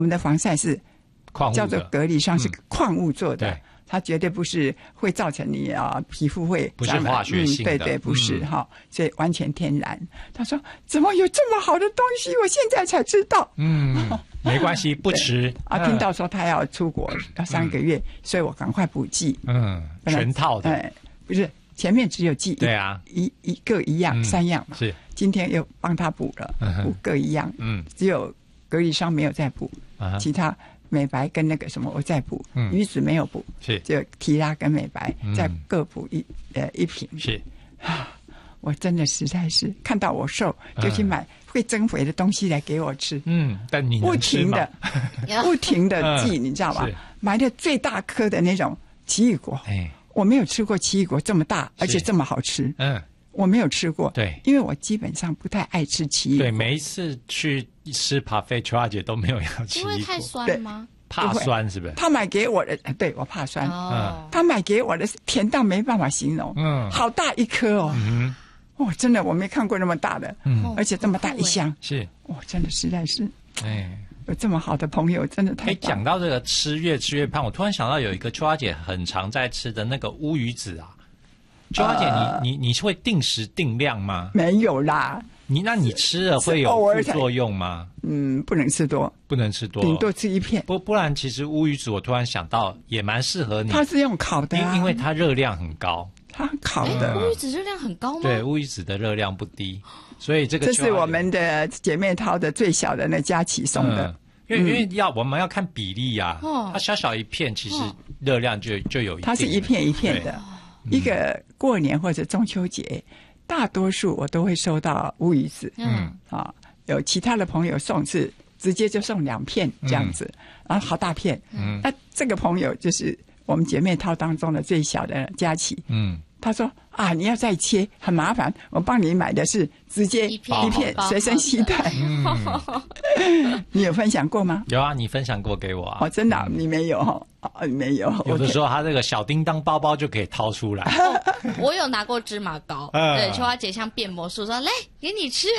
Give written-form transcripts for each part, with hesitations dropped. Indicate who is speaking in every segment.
Speaker 1: 我们的防晒是叫做隔离霜，是矿物做的。它绝对不是会造成你皮肤会
Speaker 2: 不是化学性的，
Speaker 1: 对，不是所以完全天然。他说怎么有这么好的东西，我现在才知道。
Speaker 2: 没关系，不吃
Speaker 1: 听到说他要出国要3个月，所以我赶快补剂。
Speaker 2: 全套的，
Speaker 1: 不是前面只有剂，
Speaker 2: 对啊，
Speaker 1: 一个一样，3样嘛。
Speaker 2: 是
Speaker 1: 今天又帮他补了，5个一样，只有隔离霜没有再补，其他美白跟那个什么我再补，鱼子没有补，
Speaker 2: 是
Speaker 1: 就提拉跟美白再各补一瓶。
Speaker 2: 是
Speaker 1: 我真的实在是看到我瘦就去买会增肥的东西来给我吃。
Speaker 2: 但你能吃吗？
Speaker 1: 不停的剂，你知道吗？买的最大颗的那种奇异果，我没有吃过奇异果这么大而且这么好吃。我没有吃过，
Speaker 2: 对，
Speaker 1: 因为我基本上不太爱吃奇异果。
Speaker 2: 对，每一次去吃parfait，秋华姐都没有要奇异果，
Speaker 3: 因为太酸吗？
Speaker 2: 怕酸是不是？
Speaker 1: 他买给我的，对，我怕酸。他买给我的甜到没办法形容，好大一颗哦，真的我没看过那么大的，而且这么大一箱，
Speaker 2: 是，
Speaker 1: 真的实在是，有这么好的朋友，真的太棒。
Speaker 2: 讲到这个越吃越胖，我突然想到有一个秋华姐很常在吃的那个乌鱼子啊。秋华姐，你会定时定量吗？
Speaker 1: 没有啦。
Speaker 2: 那你吃了会有副作用吗？
Speaker 1: 不能吃多，
Speaker 2: 不能吃多，
Speaker 1: 顶多吃一片。
Speaker 2: 不然其实乌鱼子我突然想到也蛮适合你。
Speaker 1: 它是用烤的
Speaker 2: 因为它热量很高。
Speaker 1: 它烤的。
Speaker 3: 乌鱼子热量很高吗？
Speaker 2: 对，乌鱼子的热量不低，所以这
Speaker 1: 是我们的姐妹淘的最小的那佳琪送的。
Speaker 2: 因为我们要看比例呀，它小一片，其实热量就有一定。
Speaker 1: 它是一片一片的。一个过年或者中秋节，大多数我都会收到乌鱼子。有其他的朋友送是直接就送2片这样子，然后好大片。那这个朋友就是我们姐妹淘当中的最小的佳琪。他说你要再切很麻烦，我帮你买的是直接一片随身携带。你有分享过吗？
Speaker 2: 有啊，你分享过给我啊。
Speaker 1: 真的你没有没有。
Speaker 2: 有的时候他这个小叮当包包就可以掏出来。
Speaker 3: 我有拿过芝麻糕，对，秋华姐像变魔术说来给你吃。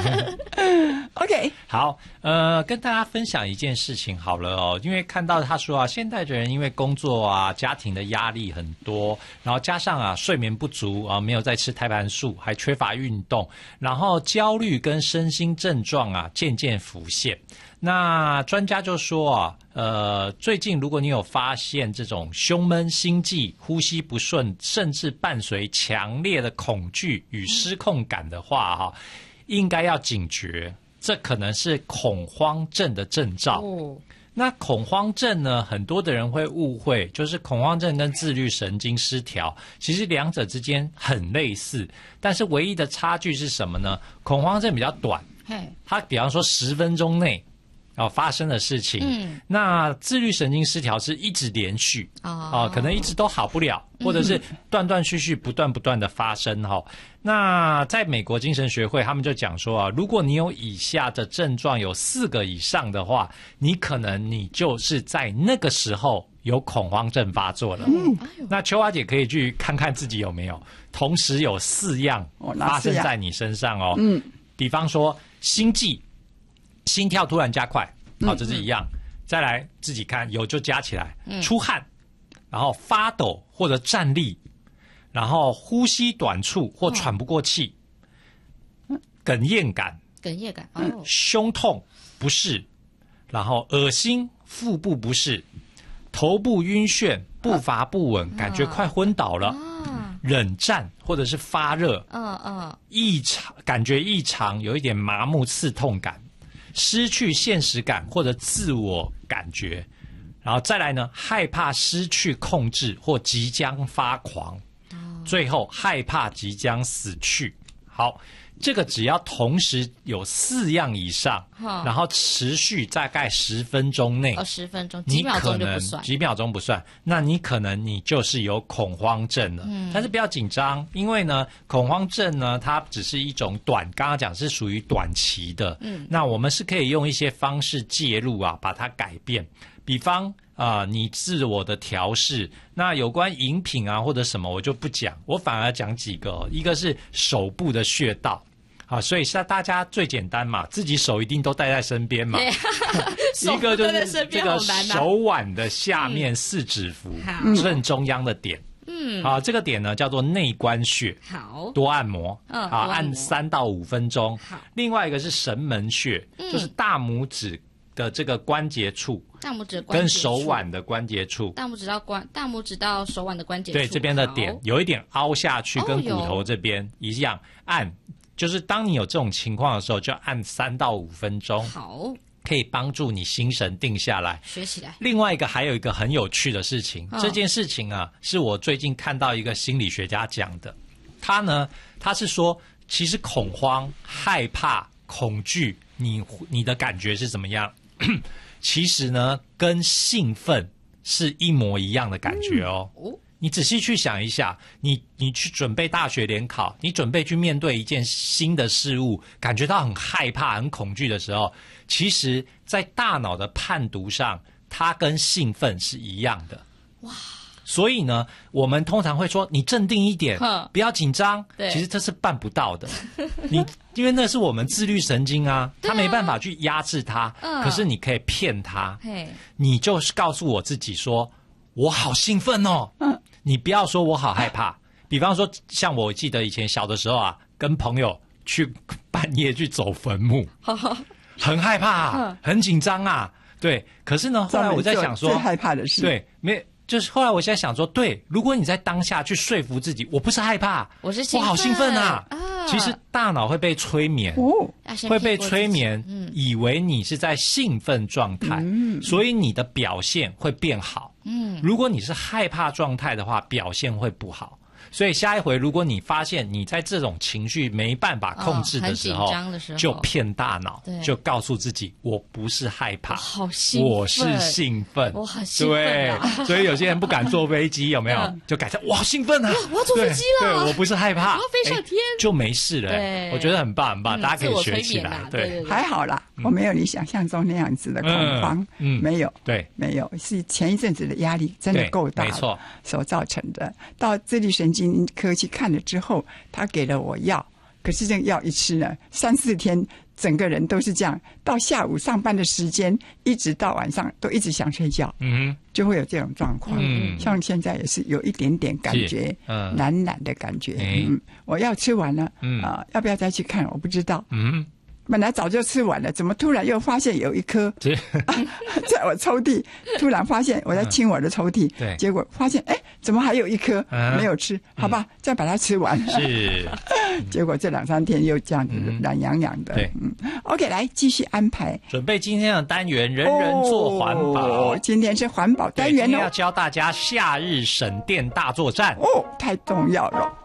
Speaker 1: OK，
Speaker 2: 好，跟大家分享一件事情好了哦，因为看到他说现代的人因为工作家庭的压力很多，然后加上睡眠不足没有在吃胎盘素，还缺乏运动，然后焦虑跟身心症状渐渐浮现。那专家就说最近如果你有发现这种胸闷、心悸、呼吸不顺，甚至伴随强烈的恐惧与失控感的话应该要警觉，这可能是恐慌症的征兆。那恐慌症呢，很多的人会误会，就是恐慌症跟自律神经失调，其实两者之间很类似，但是唯一的差距是什么呢？恐慌症比较短，它比方说10分钟内发生的事情，那自律神经失调是一直连续可能一直都好不了，或者是断断续续不断的发生那在美国精神学会他们就讲说如果你有以下的症状有4个以上的话，你就是在那个时候有恐慌症发作了。那秋华姐可以去看看自己有没有同时有4样发生在你身上比方说心悸，心跳突然加快，这是一样。再来自己看，有就加起来。出汗，然后发抖或者站立，然后呼吸短促或喘不过气，哽咽感，胸痛不适，然后恶心、腹部不适、头部晕眩、步伐不稳，感觉快昏倒了。冷战或者是发热，感觉异常，有一点麻木刺痛感，失去现实感或者自我感觉，然后再来呢，害怕失去控制或即将发狂，最后害怕即将死去。好，这个只要同时有4样以上，然后持续大概10分钟内
Speaker 3: ，10分钟，几秒钟就不算，
Speaker 2: 几秒钟不算，那你就是有恐慌症了。但是不要紧张，因为呢，恐慌症呢，它只是一种刚刚讲是属于短期的。那我们是可以用一些方式介入把它改变，比方你自我的调试。那有关饮品或者什么我就不讲，我反而讲几个，一个是手部的穴道。 好，所以是大家最简单嘛，自己手一定都带在身边嘛。一个就是这个手腕的下面四指符正中央的点。好，这个点呢叫做内关穴，好，多按摩，好，按3到5分钟。好，另外一个是神门穴，就是大拇指的这个关节处，
Speaker 3: 大拇指
Speaker 2: 跟手腕的关节处，
Speaker 3: 大拇指到手腕的关节处，
Speaker 2: 对，这边的点有一点凹下去，跟骨头这边一样按，就是当你有这种情况的时候，就按3到5分钟。好。可以帮助你心神定下来，
Speaker 3: 学起来。
Speaker 2: 另外一个还有一个很有趣的事情，这件事情啊，是我最近看到一个心理学家讲的。他是说，其实恐慌、害怕、恐惧，你的感觉是怎么样？其实呢，跟兴奋是一模一样的感觉哦。你仔细去想一下，你去准备大学联考，你准备去面对一件新的事物，感觉到很害怕、很恐惧的时候，其实在大脑的判读上，它跟兴奋是一样的。哇！所以呢，我们通常会说你镇定一点，不要紧张。其实这是办不到的。因为那是我们自律神经啊，它没办法去压制它。可是你可以骗它，你就是告诉我自己说，我好兴奋哦。你不要说我好害怕。比方说，像我记得以前小的时候啊，跟朋友去半夜去走坟墓，很害怕啊，很紧张啊。对，可是呢，后来我在想说，
Speaker 1: 最害怕的是，
Speaker 2: 对，就是后来我现在想说，对，如果你在当下去说服自己，我不是害怕，我好兴奋啊！其实大脑会被催眠，会被催眠，以为你是在兴奋状态，所以你的表现会变好。如果你是害怕状态的话，表现会不好。所以下一回，如果你发现你在这种情绪没办法控制的时候，
Speaker 3: 很紧张的时候，
Speaker 2: 就骗大脑，就告诉自己，我不是害怕，
Speaker 3: 好兴奋，
Speaker 2: 我是兴奋，
Speaker 3: 我很兴奋。
Speaker 2: 对，所以有些人不敢坐飞机，有没有？就改成我好兴奋啊！
Speaker 3: 我要坐飞机了，
Speaker 2: 对，我不是害怕，
Speaker 3: 我要飞上天，
Speaker 2: 就没事了。
Speaker 3: 对，
Speaker 2: 我觉得很棒，很棒，大家可以学起来。
Speaker 3: 对，
Speaker 1: 还好啦，我没有你想象中那样子的恐慌，没有，
Speaker 2: 对，
Speaker 1: 没有，是前一阵子的压力真的够大，
Speaker 2: 没错，
Speaker 1: 所造成的。到自律神经科去看了之后，他给了我药，可是这个药一吃呢，3、4天，整个人都是这样。到下午上班的时间，一直到晚上都一直想睡觉，就会有这种状况。像现在也是有一点点感觉，懒懒的感觉。我药吃完了，要不要再去看？我不知道。本来早就吃完了，怎么突然又发现有一颗在我抽屉？突然发现我在清我的抽屉，结果发现怎么还有一颗没有吃？好吧，再把它吃完。
Speaker 2: 是，
Speaker 1: 结果这2、3天又这样子懒洋洋的。OK， 来继续安排，
Speaker 2: 准备今天的单元，人人做环保。
Speaker 1: 今天是环保单元哦，
Speaker 2: 今天要教大家夏日省电大作战。
Speaker 1: 太重要了。